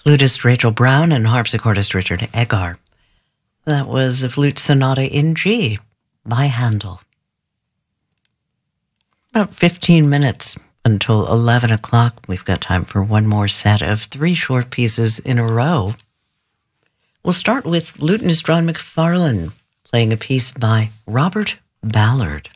flutist Rachel Brown and harpsichordist Richard Eggar. That was a flute sonata in G by Handel. About 15 minutes until 11 o'clock. We've got time for one more set of 3 short pieces in a row. We'll start with lutenist Ron McFarlane playing a piece by Robert Ballard.